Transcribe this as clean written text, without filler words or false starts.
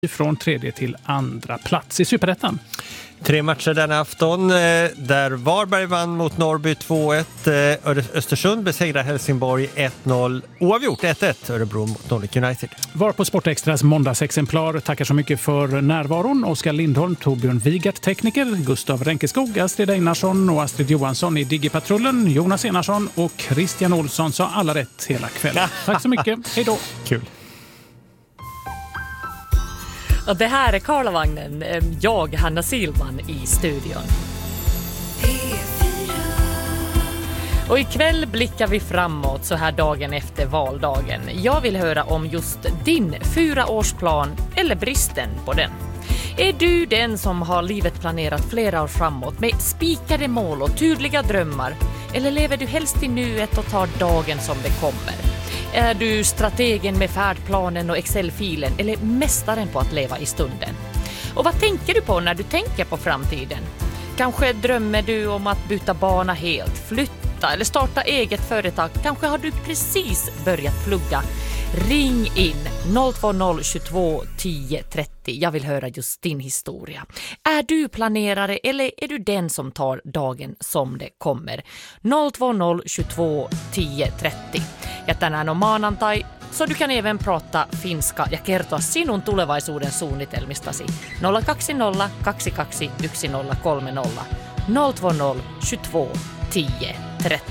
från 3:e till 2:a plats i Superettan. 3 matcher denna afton där Varberg vann mot Norrby 2-1. Östersund besegrar Helsingborg 1-0. Oavgjort 1-1 Örebro mot Nordic United. Var på Sportextras måndagsexemplar tackar så mycket för närvaron. Oskar Lindholm, Torbjörn Wigert, tekniker, Gustav Ränkeskog, Astrid Einarsson och Astrid Johansson i Digipatrullen, Jonas Enarsson och Christian Olsson sa alla rätt hela kvällen. Tack så mycket. Hej då. Kul. Och det här är Karlavagnen, jag, Hanna Silman, i studion. Och ikväll blickar vi framåt så här dagen efter valdagen. Jag vill höra om just din 4-årsplan eller bristen på den. Är du den som har livet planerat flera år framåt med spikade mål och tydliga drömmar? Eller lever du helst i nuet och tar dagen som det kommer? Är du strategen med färdplanen och Excel-filen eller mästaren på att leva i stunden? Och vad tänker du på när du tänker på framtiden? Kanske drömmer du om att byta bana helt, flytta eller starta eget företag. Kanske har du precis börjat plugga. Ring in 020 22 10 30. Jag vill höra just din historia. Är du planerare eller är du den som tar dagen som det kommer? 020 22 10 30. Ja tänään on maanantai, så du kan även prata finska ja kertoa sinun tulevaisuuden suunnitelmistasi. 020 22 10 30. 020 22 10 30.